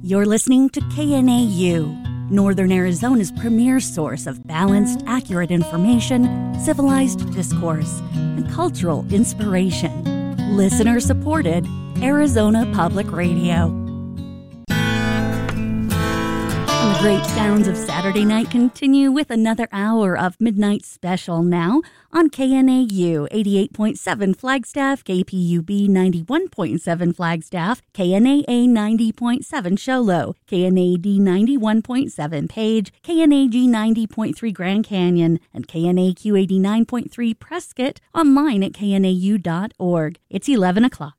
You're listening to KNAU, Northern Arizona's premier source of balanced, accurate information, civilized discourse, and cultural inspiration. Listener-supported Arizona Public Radio. And the great sounds of Saturday night continue with another hour of Midnight Special now on KNAU 88.7 Flagstaff, KPUB 91.7 Flagstaff, KNAA 90.7 Sholo, KNAD 91.7 Page, KNAG 90.3 Grand Canyon, and KNAQ 89.3 Prescott, online at knau.org. It's 11 o'clock.